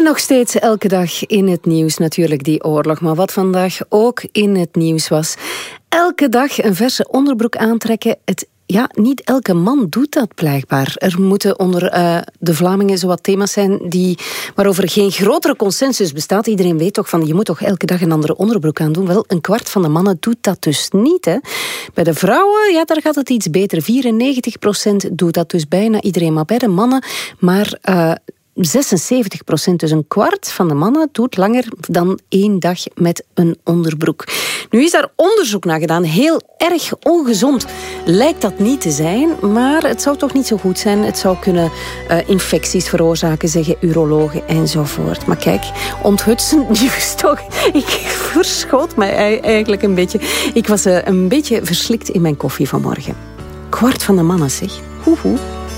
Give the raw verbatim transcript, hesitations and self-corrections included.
nog steeds elke dag in het nieuws natuurlijk die oorlog. Maar wat vandaag ook in het nieuws was. Elke dag een verse onderbroek aantrekken. Het Ja, niet elke man doet dat blijkbaar. Er moeten onder uh, de Vlamingen zowat thema's zijn die, waarover geen grotere consensus bestaat. Iedereen weet toch van, je moet toch elke dag een andere onderbroek aan doen. Wel, een kwart van de mannen doet dat dus niet. Hè. Bij de vrouwen, ja, daar gaat het iets beter. vierennegentig procent doet dat dus bijna iedereen. Maar bij de mannen, maar... Uh, zesenzeventig procent, dus een kwart van de mannen doet langer dan één dag met een onderbroek. Nu is daar onderzoek naar gedaan. Heel erg ongezond lijkt dat niet te zijn, maar het zou toch niet zo goed zijn. Het zou kunnen uh, infecties veroorzaken, zeggen urologen enzovoort. Maar kijk, onthutsend nieuws toch. Ik verschoot mij eigenlijk een beetje. Ik was uh, een beetje verslikt in mijn koffie vanmorgen. Kwart van de mannen, zeg. Hoe hoe.